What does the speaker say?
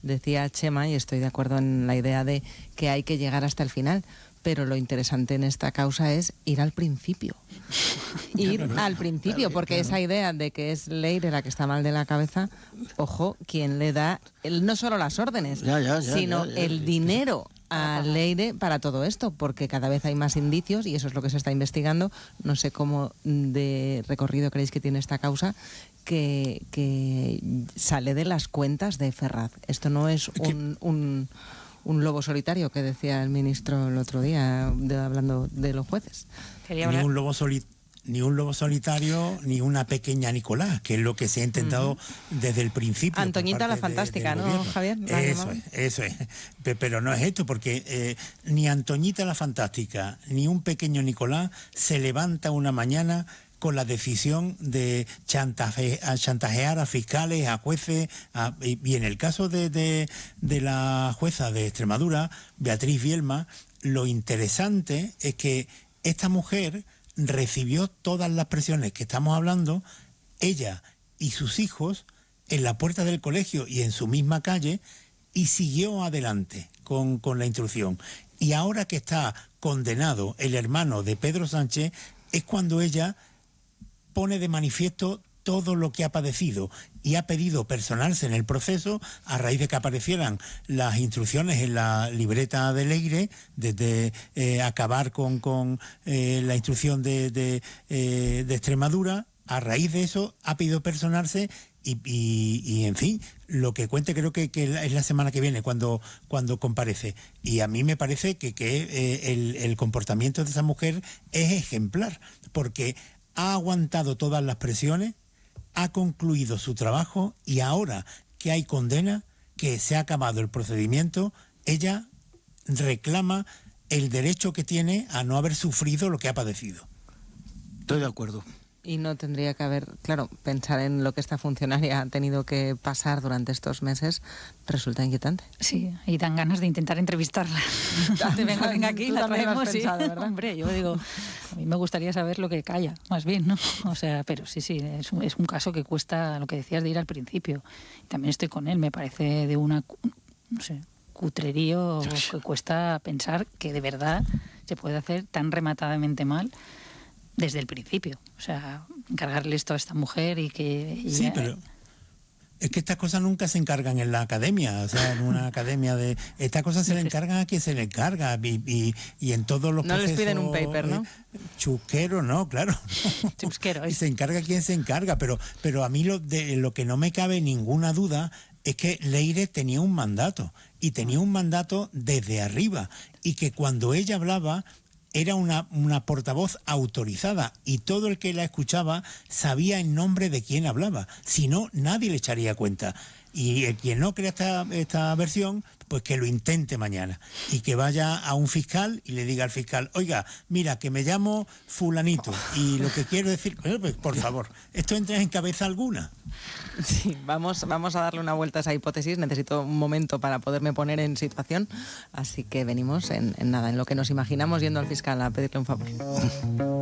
Decía Chema, y estoy de acuerdo en la idea de que hay que llegar hasta el final, pero lo interesante en esta causa es ir al principio. Al principio, porque esa idea de que es Leire la que está mal de la cabeza, ojo, quien le da no solo las órdenes, sino el dinero a Leire para todo esto, porque cada vez hay más indicios y eso es lo que se está investigando. No sé cómo de recorrido creéis que tiene esta causa, que sale de las cuentas de Ferraz. Esto no es un lobo solitario, que decía el ministro el otro día, hablando de los jueces. Ni un lobo solitario, ni una pequeña Nicolás, que es lo que se ha intentado desde el principio. Antoñita la Fantástica, ¿no, Javier? Eso es. Pero no es esto, porque ni Antoñita la Fantástica, ni un pequeño Nicolás se levanta una mañana con la decisión de chantajear a fiscales, a jueces, y en el caso de la jueza de Extremadura, Beatriz Bielma, lo interesante es que esta mujer recibió todas las presiones que estamos hablando, ella y sus hijos, en la puerta del colegio y en su misma calle, y siguió adelante con la instrucción. Y ahora que está condenado el hermano de Pedro Sánchez, es cuando ella pone de manifiesto todo lo que ha padecido y ha pedido personarse en el proceso a raíz de que aparecieran las instrucciones en la libreta de Leire, desde acabar con la instrucción de Extremadura. A raíz de eso ha pedido personarse y en fin, lo que cuente creo que es la semana que viene cuando comparece. Y a mí me parece que el comportamiento de esa mujer es ejemplar, porque ha aguantado todas las presiones, ha concluido su trabajo y ahora que hay condena, que se ha acabado el procedimiento, ella reclama el derecho que tiene a no haber sufrido lo que ha padecido. Estoy de acuerdo. Y no tendría que haber, claro, pensar en lo que esta funcionaria ha tenido que pasar durante estos meses resulta inquietante. Sí, y dan ganas de intentar entrevistarla. venga aquí, la traemos, sí. ¿Verdad? Hombre, yo digo, a mí me gustaría saber lo que calla, más bien, ¿no? O sea, pero sí, es un caso que cuesta, lo que decías de ir al principio. También estoy con él, me parece de una, no sé, cutrerío que cuesta pensar que de verdad se puede hacer tan rematadamente mal desde el principio. O sea, encargarle esto a esta mujer y que... Sí, pero es que estas cosas nunca se encargan en la academia, o sea, en una academia de... Estas cosas se le encargan a quien se le encarga y en todos los procesos... No les piden un paper, ¿no? Chusquero, no, claro. Chusquero. Y se encarga quien se encarga, pero a mí lo que no me cabe ninguna duda es que Leire tenía un mandato, y tenía un mandato desde arriba, y que cuando ella hablaba era una portavoz autorizada y todo el que la escuchaba sabía en nombre de quién hablaba. Si no, nadie le echaría cuenta. Y quien no crea esta versión, pues que lo intente mañana y que vaya a un fiscal y le diga al fiscal: oiga, mira, que me llamo fulanito y lo que quiero decir, pues, por favor, ¿esto entra en cabeza alguna? Sí, vamos a darle una vuelta a esa hipótesis. Necesito un momento para poderme poner en situación, así que venimos en lo que nos imaginamos yendo al fiscal a pedirle un favor.